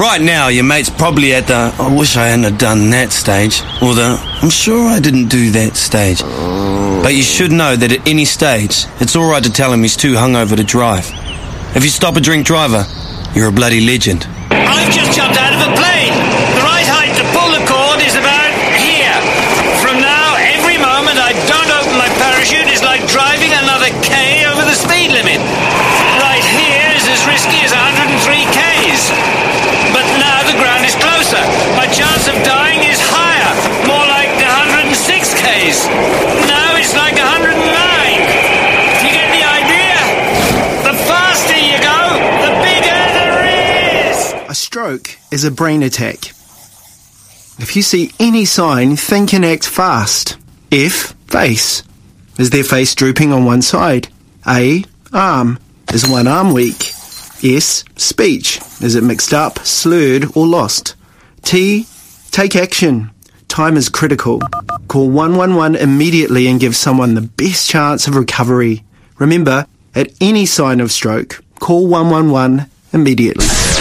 Right now, your mate's probably at the "I wish I hadn't have done that" stage, or the "I'm sure I didn't do that" stage. But you should know that at any stage, it's alright to tell him he's too hungover to drive. If you stop a drink driver, you're a bloody legend. I've just jumped out of a plane. The right height to pull the cord is about here. From now, every moment I don't open my parachute is like driving another K over the speed limit. Right here is as risky as 103 Ks. But now the ground is closer. My chance of dying is higher. More like 106 Ks. Now it's like 109. You get the idea? The faster you go, the bigger the risk. A stroke is a brain attack. If you see any sign, think and act fast. F. Face. Is their face drooping on one side? A. Arm. Is one arm weak? S. Speech. Is it mixed up, slurred, or lost? T. Take action. Time is critical. Call 111 immediately and give someone the best chance of recovery. Remember, at any sign of stroke, call 111 immediately.